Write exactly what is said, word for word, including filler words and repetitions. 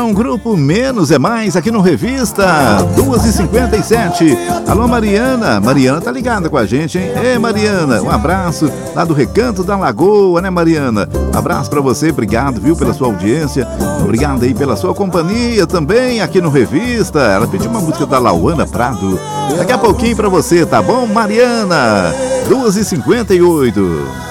com o grupo Menos é Mais aqui no Revista, duas e cinquenta e sete. Alô, Mariana. Mariana tá ligada com a gente, hein? Ê, Mariana, um abraço lá do Recanto da Lagoa, né, Mariana? Um abraço pra você, obrigado, viu, pela sua audiência. Obrigado aí pela sua companhia também aqui no Revista. Ela pediu uma música da Lauana Prado. Daqui a pouquinho pra você, tá bom, Mariana? duas e cinquenta e oito.